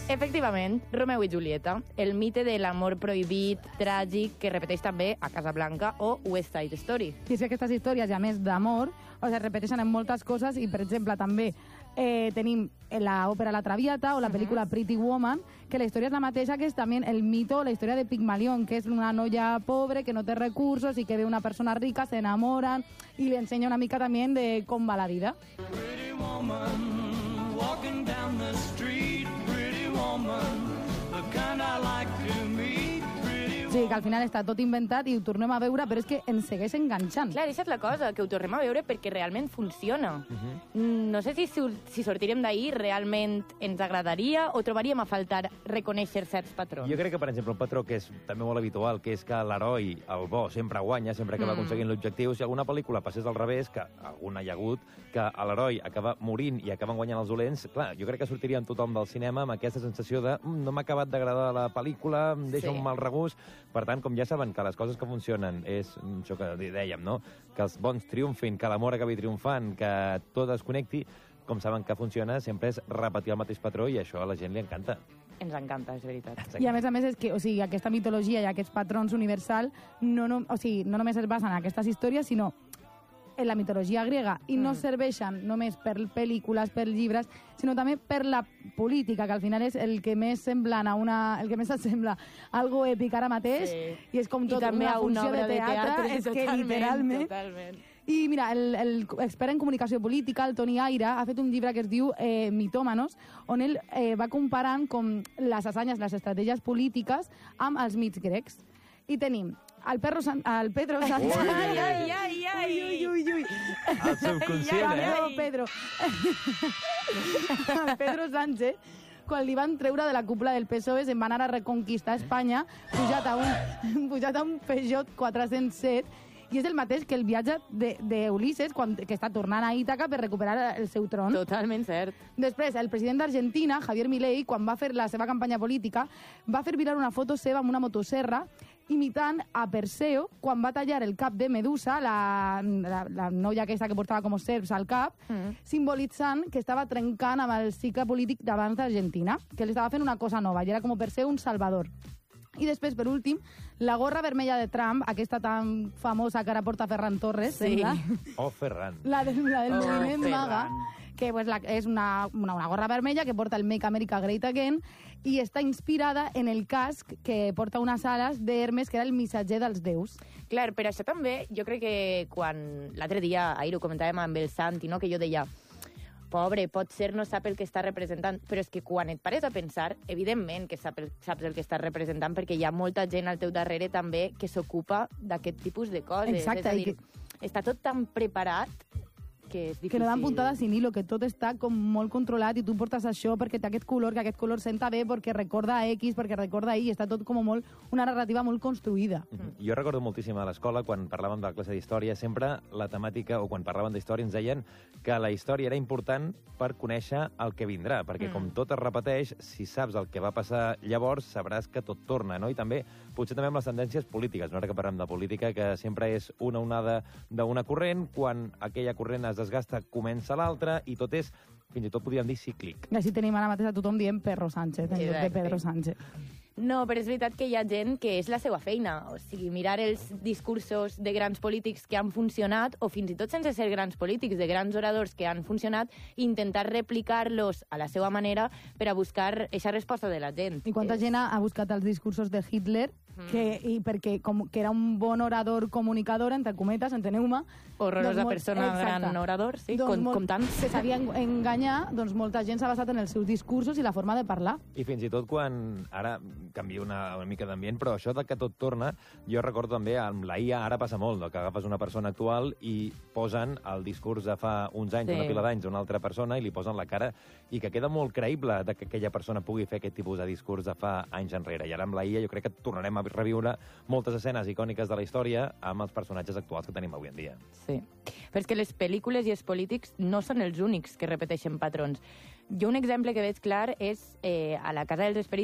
Efectivament, Romeu i Julieta, el mite de l'amor prohibit, tràgic, que repeteix també a Casablanca o West Side Story. I és que aquestes històries, i a més d'amor, es repeteixen en moltes coses i, per exemple, també tenim l'òpera La Traviata o la pel·lícula Pretty Woman, que la història és la mateixa, que és també el mito, la història de Pigmalión, que és una noia pobre que no té recursos i que ve una persona rica, se enamoran i li ensenya una mica també de com va la vida. Pretty woman, walking down the street, pretty woman, the kind I like to meet, pretty woman. Sí, que al final està tot inventat i ho tornem a veure, però és que ens segueix enganxant. Clar, aquesta és la cosa, que ho tornem a veure perquè realment funciona. No sé si sortirem d'ahir realment ens agradaria o trobaríem a faltar reconèixer certs patrons. Jo crec que, per exemple, un patró que és també molt habitual, que és que l'heroi, el bo, sempre guanya, sempre acaba aconseguint l'objectiu. Si alguna pel·lícula passés al revés, que alguna hi ha hagut, que l'heroi acaba morint i acaben guanyant els dolents, clar, jo crec que sortiríem tothom del cinema amb aquesta sensació de no m'ha acabat d'agradar la pel·lícula, em deixa un mal regust. Per tant, com ja saben que les coses que funcionen és això que dèiem, no? Que els bons triomfin, que l'amor acabi triomfant, que tot es connecti, com saben que funciona, sempre és repetir el mateix patró i això a la gent li encanta. Ens encanta, és veritat. I a més és que, o sigui, aquesta mitologia i aquests patrons universal no només es basen en aquestes històries, sinó en la mitologia grega, i no serveixen només per pel·lícules, per llibres, sinó també per la política, que al final és el que més sembla el que més sembla algo èpic ara mateix, i és com tot una funció de teatre, és que literalment. Totalment. I mira, el expert en comunicació política, el Toni Aira, ha fet un llibre que es diu Mitòmanos, on ell va comparant com les assanyes, les estratègies polítiques amb els mits grecs. I tenim el Pedro Sánchez. Ai. El subconscient, Pedro. El Pedro Sánchez, quan li van treure de la cúpula del PSOE, se'n va anar a reconquistar Espanya, pujat a un Peugeot 407, i és el mateix que el viatge d'Ulisses, que està tornant a Ítaca per recuperar el seu tron. Totalment cert. Després, el president d'Argentina, Javier Milei, quan va fer la seva campanya política, va fer viral una foto seva amb una motosserra imitant a Perseo quan va tallar el cap de Medusa, la noia aquesta que portava com serps al cap, simbolitzant que estava trencant amb el cicle polític d'abans d'Argentina, que li estava fent una cosa nova, i era com Perseo un salvador. I després, per últim, la gorra vermella de Trump, aquesta tan famosa que ara porta Ferran Torres, sembla. Oh, Ferran. La del moviment MAGA, que és una gorra vermella que porta el Make America Great Again i està inspirada en el casc que porta unes ales d'Hermes, que era el missatger dels déus. Clar, però això també, jo crec que quan l'altre dia, ahir ho comentàvem amb el Santi, no? Que jo deia, pobre, potser no sap el que està representant, però és que quan et pares a pensar, evidentment que saps el que estàs representant, perquè hi ha molta gent al teu darrere també que s'ocupa d'aquest tipus de coses. Exacte. És a dir, està tot tan preparat que és difícil. Que no dan puntada sin hilo, que tot està com molt controlat i tu portes això perquè té aquest color, que aquest color senta bé perquè recorda X, perquè recorda Y, està tot com molt, una narrativa molt construïda. Jo recordo moltíssim a l'escola, quan parlàvem de la classe d'història, sempre la temàtica, o quan parlaven d'història, ens deien que la història era important per conèixer el que vindrà, perquè com tot es repeteix, si saps el que va passar llavors, sabràs que tot torna, no? I també, potser també amb les tendències polítiques, no? Ara que parlem de política, que sempre és una onada d'una corrent, quan aquella corrent es desgasta, comença l'altra, i tot és, fins i tot podríem dir, cíclic. I així tenim ara mateix a tothom dient Perro Sánchez, en lloc de Pedro Sánchez. No, però és veritat que hi ha gent que és la seva feina. O sigui, mirar els discursos de grans polítics que han funcionat, o fins i tot sense ser grans polítics, de grans oradors que han funcionat, i intentar replicar-los a la seva manera per a buscar aquesta resposta de la gent. I quanta gent ha buscat els discursos de Hitler, i perquè que era un bon orador comunicador, entre cometes, enteneu-me. Horrorosa persona, gran orador, sí, com tant. Que sabia enganyar, doncs molta gent s'ha basat en els seus discursos i la forma de parlar. I fins i tot quan, ara canvia una mica d'ambient, però això de que tot torna, jo recordo també amb la IA, ara passa molt, que agafes una persona actual i posen el discurs de fa uns anys, una pila d'anys, d'una altra persona, i li posen la cara, i que queda molt creïble de que aquella persona pugui fer aquest tipus de discurs de fa anys enrere. I ara amb la IA jo crec que tornarem a reviure moltes escenes icòniques de la història amb els personatges actuals que tenim avui en dia. Sí, però és que les pel·lícules i els polítics no són els únics que repeteixen patrons. Jo un exemple que veig clar és a La Casa dels Esperits,